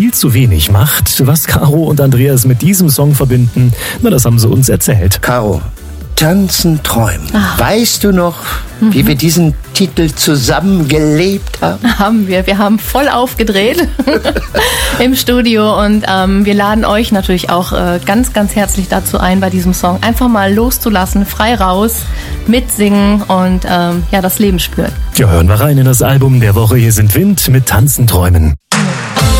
viel zu wenig macht. Was Caro und Andreas mit diesem Song verbinden, na, das haben sie uns erzählt. Caro, Tanzen, Träumen. Weißt du noch, wie wir diesen Titel zusammen gelebt haben? Haben wir. Wir haben voll aufgedreht im Studio und wir laden euch natürlich auch ganz, ganz herzlich dazu ein, bei diesem Song einfach mal loszulassen, frei raus, mitsingen und das Leben spüren. Ja, hören wir rein in das Album der Woche. Hier sind Wind mit Tanzen, Träumen.